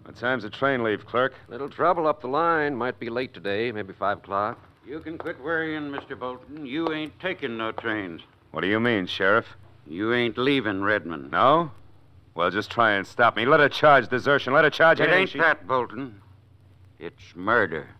What time's the train leave, clerk? Little trouble up the line. Might be late today, maybe 5 o'clock. You can quit worrying, Mr. Bolton. You ain't taking no trains. What do you mean, Sheriff? You ain't leaving Redmond. No? Well, just try and stop me. Let her charge desertion. Let her charge It ain't anything that, Bolton. It's murder.